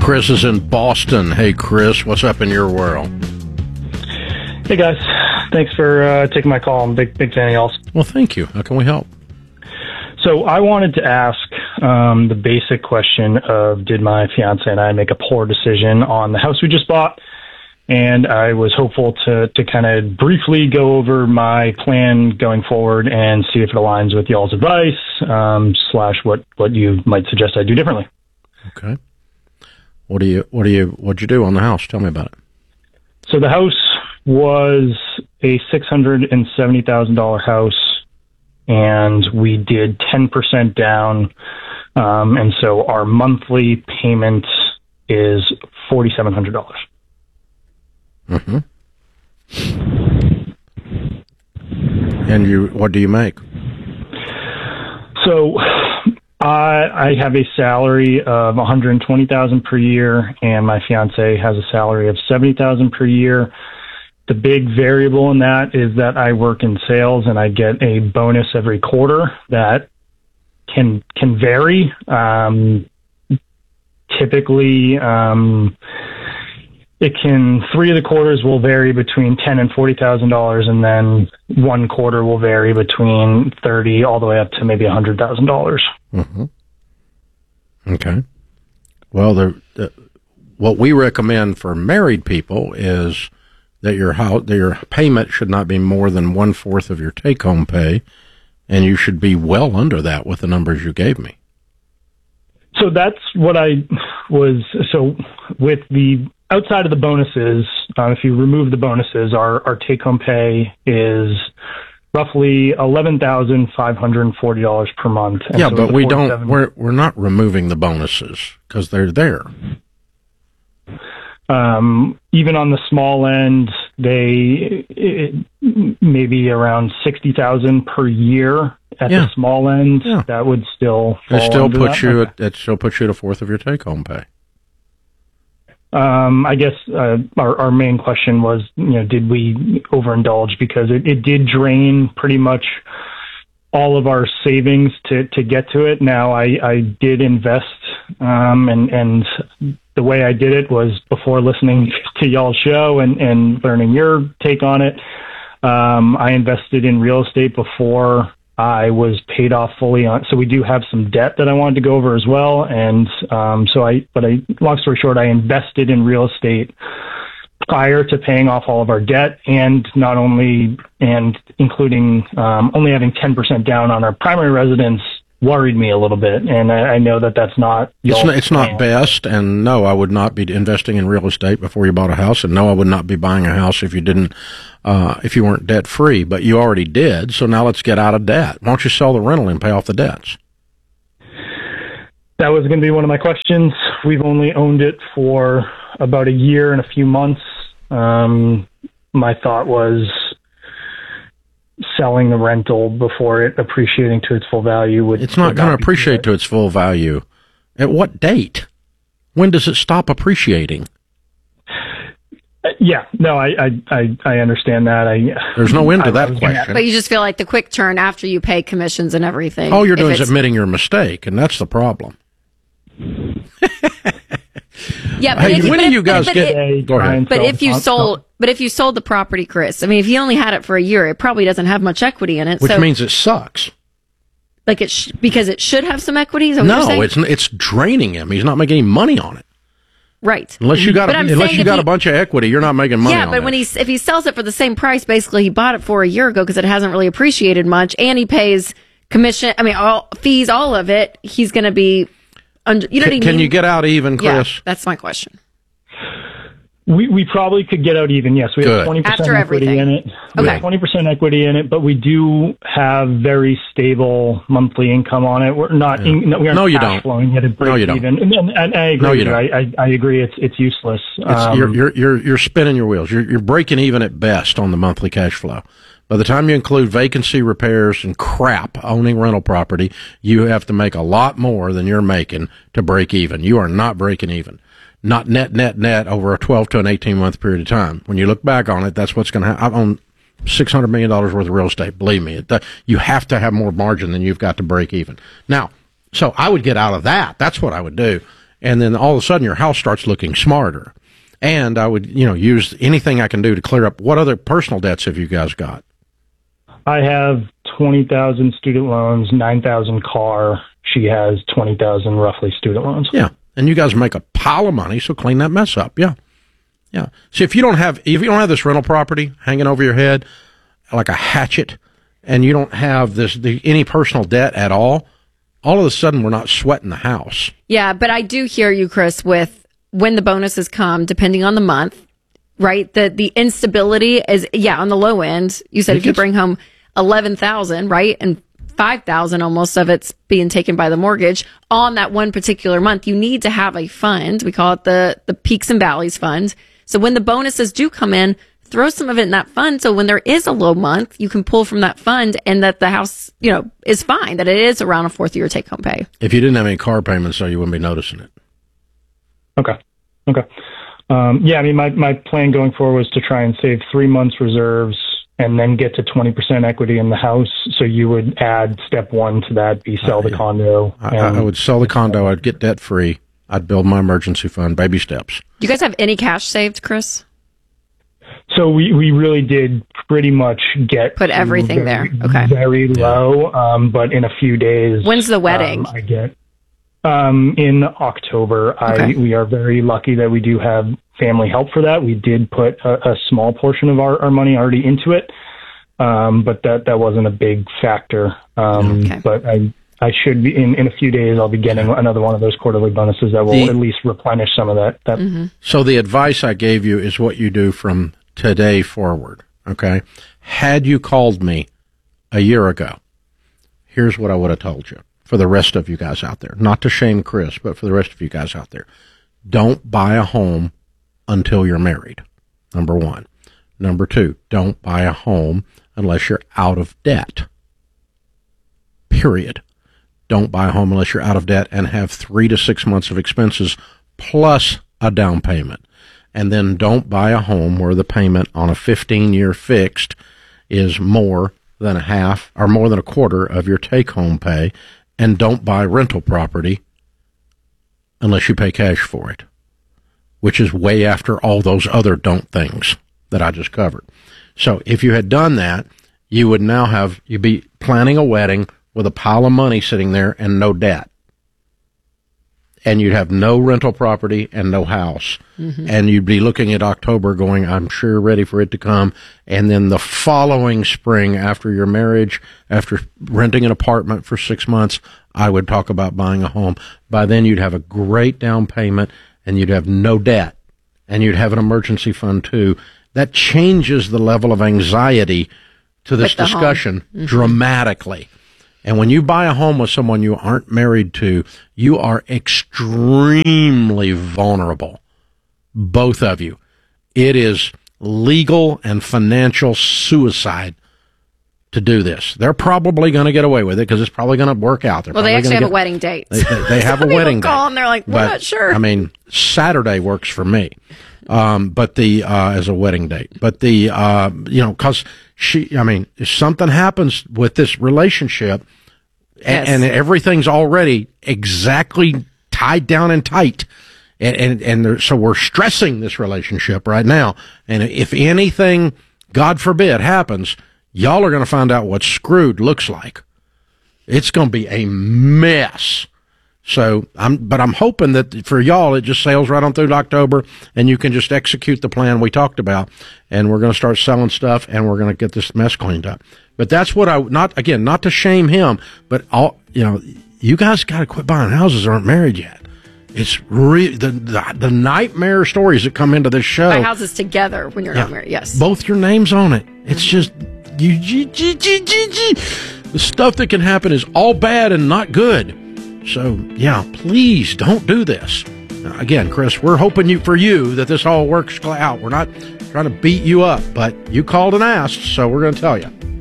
Chris is in Boston. Hey, Chris, what's up in your world? Hey, guys. Thanks for taking my call. I'm a big fan of y'all's. Well, thank you. How can we help? So I wanted to ask the basic question of, did my fiance and I make a poor decision on the house we just bought? And I was hopeful to kind of briefly go over my plan going forward and see if it aligns with y'all's advice, / what you might suggest I do differently. Okay. What'd you do on the house? Tell me about it. So the house was a $670,000 house, and we did 10% down, and so our monthly payment is $4,700. Mm-hmm. And what do you make? So I have a salary of $120,000 per year, and my fiance has a salary of $70,000 per year. The big variable in that is that I work in sales, and I get a bonus every quarter that can vary. Typically, three of the quarters will vary between $10,000 and $40,000, and then one quarter will vary between $30,000 all the way up to maybe $100,000. Mm-hmm. Okay. Well, what we recommend for married people is that your payment should not be more than 1/4 of your take-home pay, and you should be well under that with the numbers you gave me. So that's what so with the outside of the bonuses, if you remove the bonuses, our take-home pay is roughly $11,540 per month. And yeah, so but we're not removing the bonuses because they're there. Even on the small end, maybe around $60,000 per year at the small end. Yeah. That would still fall it still puts that. you it still puts you at 1/4 of your take-home pay. I guess our main question was, did we overindulge? Because it did drain pretty much all of our savings to get to it. Now, I did invest, and the way I did it was before listening to y'all's show and learning your take on it. I invested in real estate before I was paid off fully on. So we do have some debt that I wanted to go over as well. And long story short, I invested in real estate prior to paying off all of our debt, and including only having 10% down on our primary residence worried me a little bit. And I know that's not. It's not best. And no, I would not be investing in real estate before you bought a house. And no, I would not be buying a house if you didn't, if you weren't debt free. But you already did. So now let's get out of debt. Why don't you sell the rental and pay off the debts? That was going to be one of my questions. We've only owned it for about a year and a few months. My thought was selling the rental before it appreciating to its full value it's not going to appreciate to its full value. At what date? When does it stop appreciating? Yeah, no, I understand that. There's no end to that question. But you just feel like the quick turn after you pay commissions and everything. All you're doing is admitting your mistake, and that's the problem. Yeah, but hey, when do you guys get? Go ahead. But if you sold the property, Chris, I mean, if you only had it for a year, it probably doesn't have much equity in it. Which means it sucks. Like because it should have some equity. Is that what you're saying? It's draining him. He's not making any money on it. Right. Unless you got a bunch of equity, you're not making money. Yeah, but when if he sells it for the same price, basically he bought it for a year ago because it hasn't really appreciated much, and he pays commission. I mean, all fees, all of it. He's going to be. You know what I mean? Can you get out even, Chris? Yeah, that's my question. We probably could get out even, yes. We have 20% equity in it. We have 20% equity in it, but we do have very stable monthly income on it. We're not we aren't cash flowing at a break even. And I agree. I agree it's useless. You're spinning your wheels. You're breaking even at best on the monthly cash flow. By the time you include vacancy repairs and crap owning rental property, you have to make a lot more than you're making to break even. You are not breaking even. Not net over a 12 to an 18-month period of time. When you look back on it, that's what's going to happen. I own $600 million worth of real estate. Believe me, you have to have more margin than you've got to break even. Now, so I would get out of that. That's what I would do. And then all of a sudden your house starts looking smarter. And I would, use anything I can do to clear up. What other personal debts have you guys got? I have 20,000 student loans, 9,000 car. She has 20,000 roughly student loans. Yeah. And you guys make a pile of money, so clean that mess up. Yeah. Yeah. See, if you don't have this rental property hanging over your head like a hatchet, and you don't have any personal debt at all of a sudden we're not sweating the house. Yeah, but I do hear you, Chris, with when the bonuses come, depending on the month, right? The instability is, on the low end. You said if you bring home 11,000, right? And 5,000 almost of it's being taken by the mortgage on that one particular month. You need to have a fund. We call it the peaks and valleys fund. So when the bonuses do come in, throw some of it in that fund. So when there is a low month, you can pull from that fund and that the house, is fine, that it is around a fourth year take home pay. If you didn't have any car payments, so you wouldn't be noticing it. Okay. My plan going forward was to try and save 3 months reserves and then get to 20% equity in the house. So you would add step one to that, sell the condo. I would sell the condo. I'd get debt free. I'd build my emergency fund, baby steps. Do you guys have any cash saved, Chris? So we really did pretty much put everything there. Okay. Very low, but in a few days. When's the wedding? I get in October. Okay. We are very lucky that we do have family help for that. We did put a small portion of our money already into it, but that wasn't a big factor. Okay. But I should be in a few days. I'll be getting another one of those quarterly bonuses that will at least replenish some of that. Mm-hmm. So the advice I gave you is what you do from today forward. Okay. Had you called me a year ago, here's what I would have told you for the rest of you guys out there, not to shame Chris, but for the rest of you guys out there, don't buy a home until you're married. Number one. Number two, don't buy a home unless you're out of debt. Period. Don't buy a home unless you're out of debt and have 3 to 6 months of expenses plus a down payment. And then don't buy a home where the payment on a 15-year fixed is more than a half or more than a quarter of your take-home pay. And don't buy rental property unless you pay cash for it, which is way after all those other don't things that I just covered. So if you had done that, you'd be planning a wedding with a pile of money sitting there and no debt. And you'd have no rental property and no house. Mm-hmm. And you'd be looking at October going, I'm sure ready for it to come. And then the following spring after your marriage, after renting an apartment for 6 months, I would talk about buying a home. By then you'd have a great down payment and you'd have no debt. And you'd have an emergency fund too. That changes the level of anxiety to this discussion dramatically. And when you buy a home with someone you aren't married to, you are extremely vulnerable. Both of you. It is legal and financial suicide to do this. They're probably going to get away with it because it's probably going to work out. Well, they actually have a wedding date. They have a wedding date. Call and they're like, we're not sure. I mean, Saturday works for me. But as a wedding date, but cause if something happens with this relationship and everything's already exactly tied down and tight so we're stressing this relationship right now. And if anything, God forbid, happens, y'all are going to find out what screwed looks like. It's going to be a mess. So I'm hoping that for y'all, it just sails right on through to October and you can just execute the plan we talked about and we're going to start selling stuff and we're going to get this mess cleaned up. But that's what not to shame him, but you guys got to quit buying houses that aren't married yet. It's the nightmare stories that come into this show. Buy houses together when you're not married. Yes. Both your names on it. It's just the stuff that can happen is all bad and not good. So, please don't do this. Now, again, Chris, we're hoping for you that this all works out. We're not trying to beat you up, but you called and asked, so we're going to tell you.